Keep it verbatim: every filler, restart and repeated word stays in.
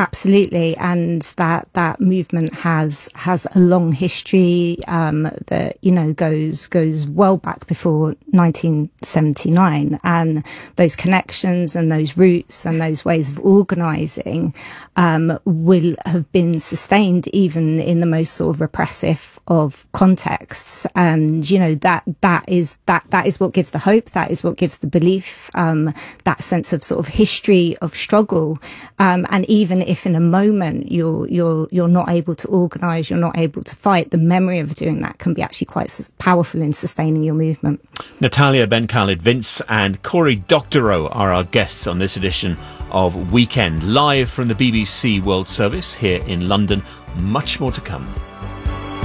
Absolutely, and that that movement has has a long history um, that you know goes goes well back before nineteen seventy-nine, and those connections and those roots and those ways of organising um, will have been sustained even in the most sort of repressive of contexts. And you know that that is that that is what gives the hope. That is what gives the belief. Um, that sense of sort of history of struggle, um, and even if in a moment you're you're you're not able to organise, you're not able to fight, the memory of doing that can be actually quite powerful in sustaining your movement. Natalia Ben Khalid Vince and Cory Doctorow are our guests on this edition of Weekend, live from the B B C World Service here in London. Much more to come.